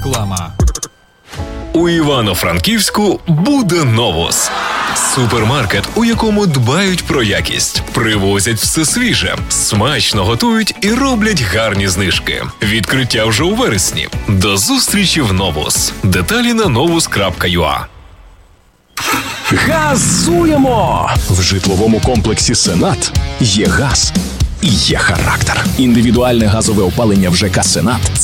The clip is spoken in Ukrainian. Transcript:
Реклама. У Івано-Франківську буде Новус. Супермаркет, у якому дбають про якість, привозять все свіже, смачно готують і роблять гарні знижки. Відкриття вже у вересні. До зустрічі в Новус. Деталі на novus.ua. Газуємо! В житловому комплексі «Сенат» є газ і є характер. Індивідуальне газове опалення в ЖК «Сенат»